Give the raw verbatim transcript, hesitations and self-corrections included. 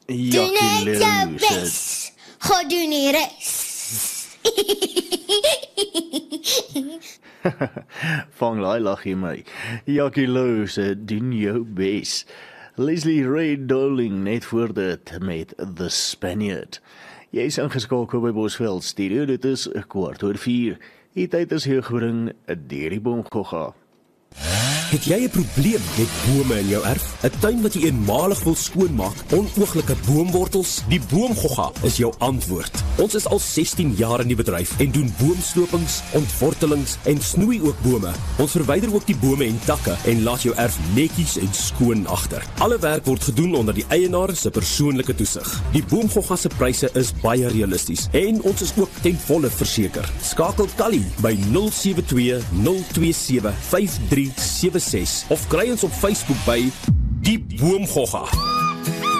Doe net jou bes. Ga doen die res. Vang laai lag jy my. Jakilose, doen jou bes. Leslie Ray Darling net voor dit met The Spaniard. Jy is ingeskakel by Bosveld Studio, dit is kwart oor vier. Die tyd is hier gebring deur die Boomgogga. Het jy 'n probleem met bome in jou erf? 'n Tuin wat jy eenmalig wil skoonmaak, onooglike boomwortels? Die Boomgogga is jou antwoord. Ons is al sestien jaar in die bedryf en doen boomslopings, ontwortelings en snoei ook bome. Ons verwyder ook die bome en takke en laat jou erf netjies en skoon agter. Alle werk word gedoen onder die eienaar se persoonlike toesig. Die Boomgogga se pryse is baie realisties en ons is ook ten volle verseker. Skakel Kali by nul sewe twee nul twee sewe vyf drie sewe ses of kry ons op Facebook by Die Boomgogga.